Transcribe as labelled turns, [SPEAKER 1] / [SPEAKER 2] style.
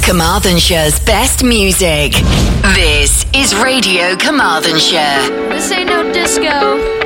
[SPEAKER 1] Carmarthanshire's best music. This is Radio Carmarthenshire.
[SPEAKER 2] This ain't no disco.